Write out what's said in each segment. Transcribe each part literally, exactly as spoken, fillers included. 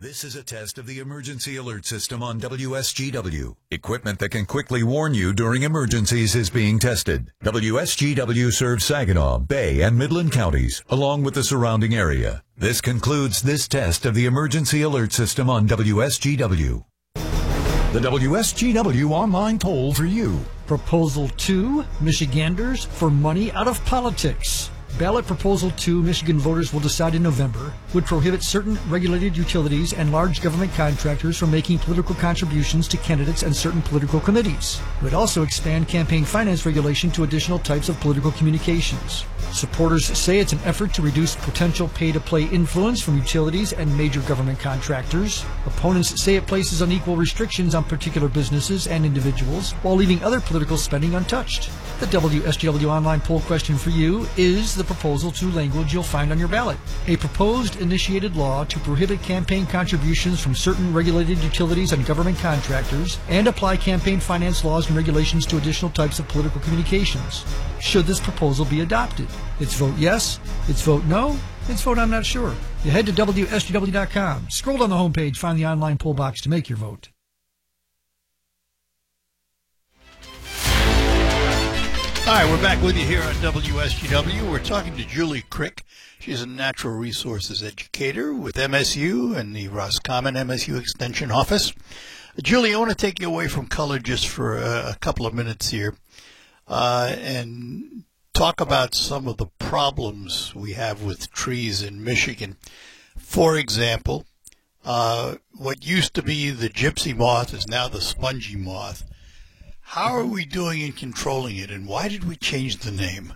This is a test of the emergency alert system on W S G W. Equipment that can quickly warn you during emergencies is being tested. W S G W serves Saginaw, Bay, and Midland counties, along with the surrounding area. This concludes this test of the emergency alert system on W S G W. The W S G W online poll for you. Proposal two, Michiganders for money out of politics. Ballot Proposal two, Michigan voters will decide in November, would prohibit certain regulated utilities and large government contractors from making political contributions to candidates and certain political committees. It would also expand campaign finance regulation to additional types of political communications. Supporters say it's an effort to reduce potential pay-to-play influence from utilities and major government contractors. Opponents say it places unequal restrictions on particular businesses and individuals while leaving other political spending untouched. The W S G W online poll question for you is the Proposal two language you'll find on your ballot. A proposed initiated law to prohibit campaign contributions from certain regulated utilities and government contractors and apply campaign finance laws and regulations to additional types of political communications. Should this proposal be adopted? It's vote yes, it's vote no, it's vote I'm not sure. You head to W S G W dot com, scroll down the homepage, find the online poll box to make your vote. All right, we're back with you here on W S G W. We're talking to Julie Crick. She's a natural resources educator with M S U and the Roscommon M S U Extension Office. Julie, I want to take you away from color just for a, a couple of minutes here uh, and talk about some of the problems we have with trees in Michigan. For example, uh, what used to be the gypsy moth is now the spongy moth. How are we doing in controlling it, and why did we change the name?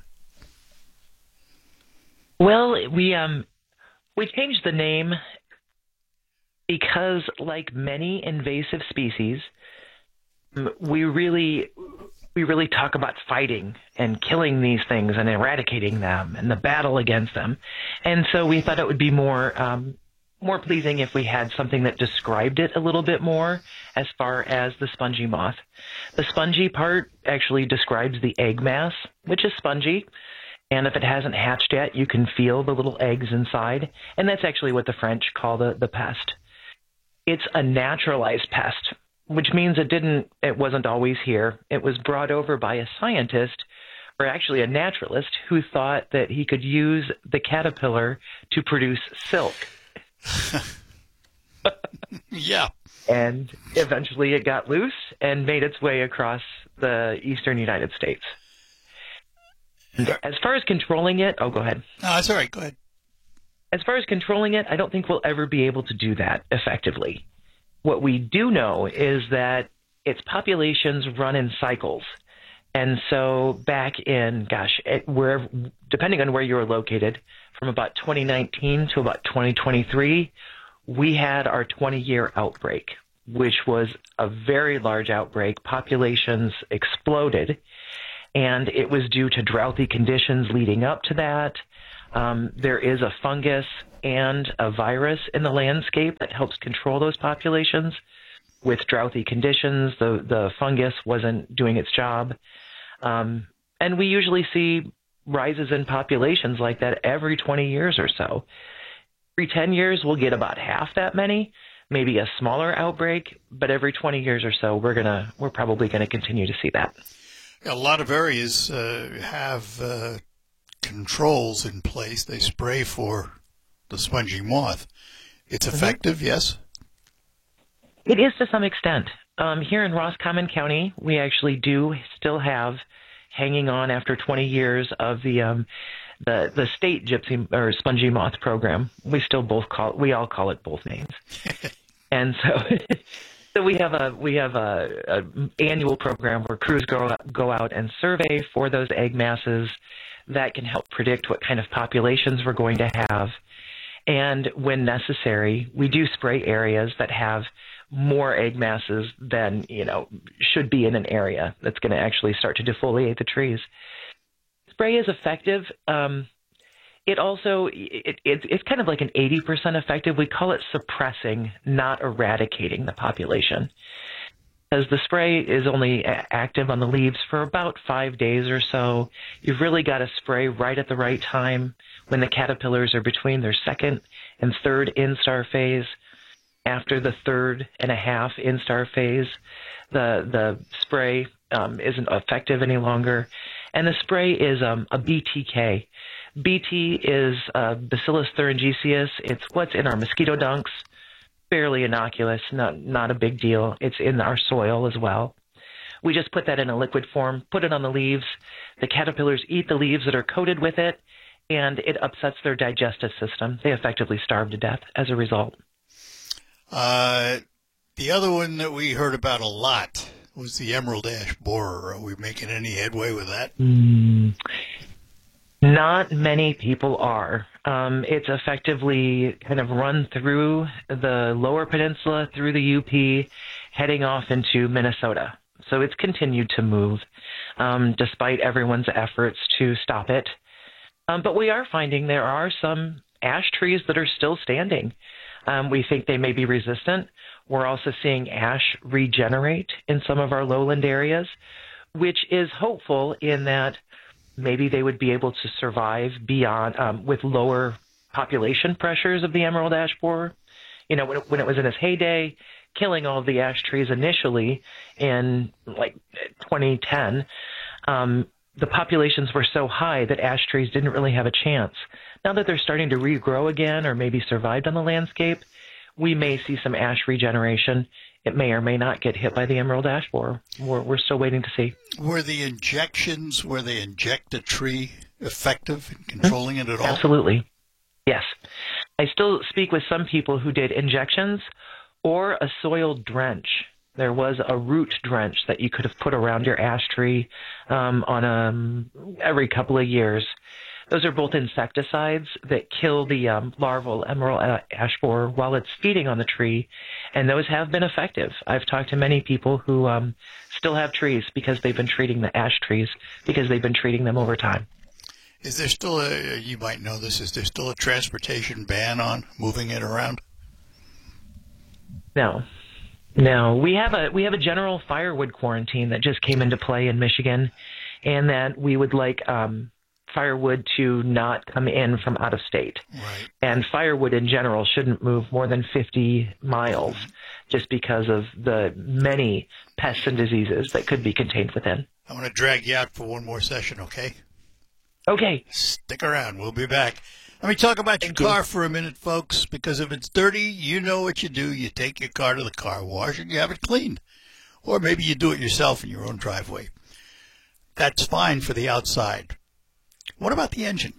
Well, we um we changed the name because, like many invasive species, we really we really talk about fighting and killing these things and eradicating them and the battle against them, and so we thought it would be more um, more pleasing if we had something that described it a little bit more as far as the spongy moth. The spongy part actually describes the egg mass, which is spongy. And if it hasn't hatched yet, you can feel the little eggs inside. And that's actually what the French call the, the pest. It's a naturalized pest, which means it didn't, it wasn't always here. It was brought over by a scientist, or actually a naturalist, who thought that he could use the caterpillar to produce silk. Yeah. And eventually it got loose and made its way across the eastern United States. As far as controlling it, oh, go ahead. No, that's all right. Go ahead. As far as controlling it, I don't think we'll ever be able to do that effectively. What we do know is that its populations run in cycles. And so back in, gosh, it, where, depending on where you were located, from about twenty nineteen to about twenty twenty-three, we had our twenty-year outbreak, which was a very large outbreak. Populations exploded, and it was due to drouthy conditions leading up to that. Um, there is a fungus and a virus in the landscape that helps control those populations. With drouthy conditions, the, the fungus wasn't doing its job. Um, and we usually see rises in populations like that every twenty years or so. Every ten years, we'll get about half that many, maybe a smaller outbreak, but every twenty years or so, we're gonna, we're probably going to continue to see that. A lot of areas uh, have uh, controls in place. They spray for the spongy moth. It's effective, yes? It is to some extent. Um, here in Roscommon County, we actually do still have, hanging on after twenty years of the um, the the state gypsy or spongy moth program. We still both call we all call it both names, and so so we have a we have a, a annual program where crews go go out and survey for those egg masses that can help predict what kind of populations we're going to have, and when necessary, we do spray areas that have more egg masses than, you know, should be in an area that's going to actually start to defoliate the trees. Spray is effective. Um, it also, it, it, it's kind of like an eighty percent effective. We call it suppressing, not eradicating the population. Because the spray is only active on the leaves for about five days or so. You've really got to spray right at the right time when the caterpillars are between their second and third instar phase. after the third and a half instar phase, the the spray um, isn't effective any longer. And the spray is um, a B T K. B T is uh, Bacillus thuringiensis. It's what's in our mosquito dunks. Fairly innocuous, not not a big deal. It's in our soil as well. We just put that in a liquid form, put it on the leaves. The caterpillars eat the leaves that are coated with it, and it upsets their digestive system. They effectively starve to death as a result. Uh, the other one that we heard about a lot was the emerald ash borer. Are we making any headway with that? Mm, not many people are. Um, it's effectively kind of run through the lower peninsula, through the U P, heading off into Minnesota. So it's continued to move, um, despite everyone's efforts to stop it. Um, but we are finding there are some ash trees that are still standing. Um, we think they may be resistant. We're also seeing ash regenerate in some of our lowland areas, which is hopeful in that maybe they would be able to survive beyond um, with lower population pressures of the emerald ash borer. You know, when it, when it was in its heyday, killing all of the ash trees initially in like twenty ten, um, the populations were so high that ash trees didn't really have a chance. Now that they're starting to regrow again or maybe survived on the landscape, we may see some ash regeneration. It may or may not get hit by the emerald ash borer. We're, we're still waiting to see. Were the injections, where they inject a tree, effective in controlling it at all? Absolutely. Yes. I still speak with some people who did injections or a soil drench. There was a root drench that you could have put around your ash tree um, on um, every couple of years. Those are both insecticides that kill the um, larval emerald ash borer while it's feeding on the tree, and those have been effective. I've talked to many people who um, still have trees because they've been treating the ash trees because they've been treating them over time. Is there still a, you might know this, is there still a transportation ban on moving it around? No. No. We have a we have a general firewood quarantine that just came into play in Michigan, and that we would like um, firewood to not come in from out of state. Right. And firewood in general shouldn't move more than fifty miles just because of the many pests and diseases that could be contained within. I'm going to drag you out for one more session, okay? Okay. Stick around. We'll be back. Let me talk about your car for a minute, folks, because if it's dirty, you know what you do. You take your car to the car wash and you have it cleaned. Or maybe you do it yourself in your own driveway. That's fine for the outside. What about the engine?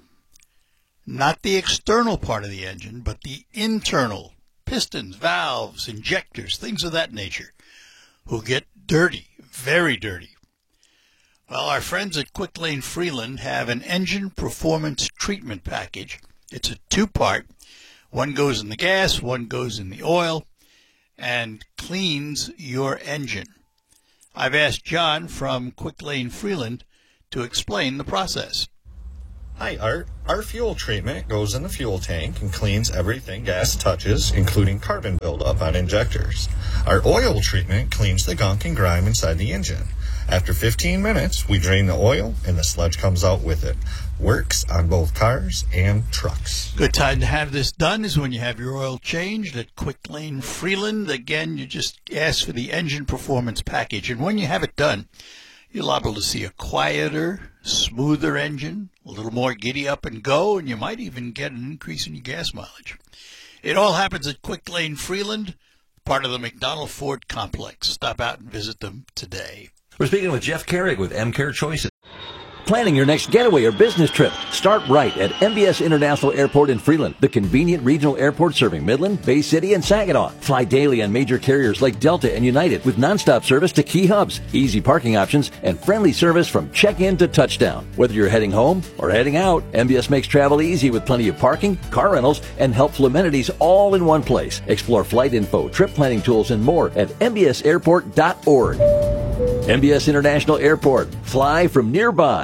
Not the external part of the engine, but the internal pistons, valves, injectors, things of that nature, who get dirty, very dirty. Well, our friends at Quick Lane Freeland have an engine performance treatment package. It's a two-part. One goes in the gas, one goes in the oil, and cleans your engine. I've asked John from Quick Lane Freeland to explain the process. Hi, Art. Our fuel treatment goes in the fuel tank and cleans everything gas touches, including carbon buildup on injectors. Our oil treatment cleans the gunk and grime inside the engine. After fifteen minutes, we drain the oil and the sludge comes out with it. Works on both cars and trucks. Good time to have this done is when you have your oil changed at Quick Lane Freeland. Again, you just ask for the engine performance package. And when you have it done, you're liable to see a quieter, smoother engine, a little more giddy up and go, and you might even get an increase in your gas mileage. It all happens at Quick Lane Freeland, part of the McDonald Ford complex. Stop out and visit them today. We're speaking with Jeff Carrick with M-Care Choices. Planning your next getaway or business trip? Start right at M B S International Airport in Freeland, the convenient regional airport serving Midland, Bay City, and Saginaw. Fly daily on major carriers like Delta and United with nonstop service to key hubs, easy parking options, and friendly service from check-in to touchdown. Whether you're heading home or heading out, M B S makes travel easy with plenty of parking, car rentals, and helpful amenities all in one place. Explore flight info, trip planning tools, and more at M B S airport dot org. M B S International Airport. Fly from nearby.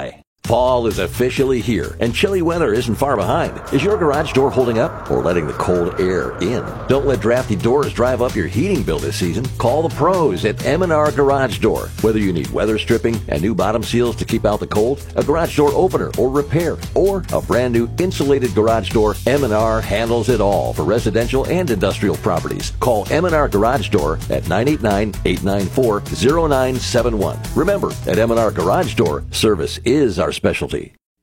Fall is officially here, and chilly weather isn't far behind. Is your garage door holding up or letting the cold air in? Don't let drafty doors drive up your heating bill this season. Call the pros at M and R Garage Door. Whether you need weather stripping and new bottom seals to keep out the cold, a garage door opener or repair, or a brand new insulated garage door, M and R handles it all for residential and industrial properties. Call M and R Garage Door at nine eight nine, eight nine four, zero nine seven one. Remember, at M and R Garage Door, service is our specialty.